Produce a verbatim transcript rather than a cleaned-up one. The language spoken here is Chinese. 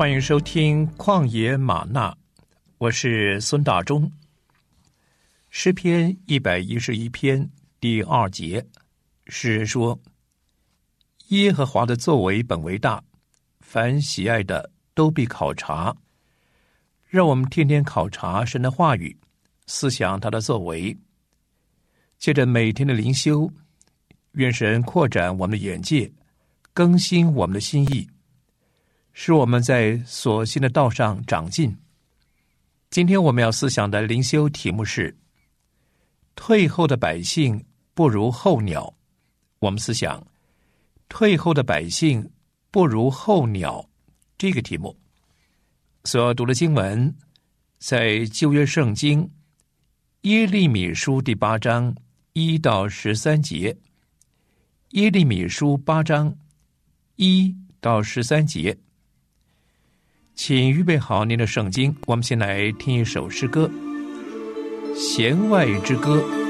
欢迎收听旷野吗哪，我是孙大中。诗篇一百一十一篇第二节，诗人说：耶和华的作为本为大，凡喜爱的都必考察。让我们天天考察神的话语，思想他的作为。借着每天的灵修，愿神扩展我们的眼界，更新我们的心意，使我们在所信的道上长进。今天我们要思想的灵修题目是退后的百姓不如候鸟。我们思想退后的百姓不如候鸟这个题目。所要读的经文在旧约圣经耶利米书第八章一到十三节。耶利米书八章一到十三节。请预备好您的圣经，我们先来听一首诗歌《弦外之歌》。